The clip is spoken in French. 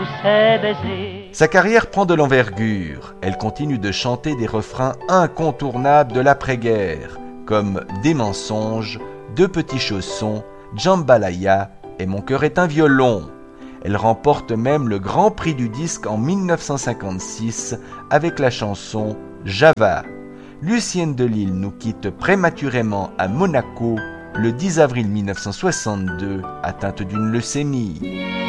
ses baisers. Sa carrière prend de l'envergure. Elle continue de chanter des refrains incontournables de l'après-guerre, comme Des mensonges, Deux petits chaussons, Jambalaya et Mon cœur est un violon. Elle remporte même le Grand Prix du disque en 1956 avec la chanson Java. Lucienne de Lisle nous quitte prématurément à Monaco le 10 avril 1962, atteinte d'une leucémie.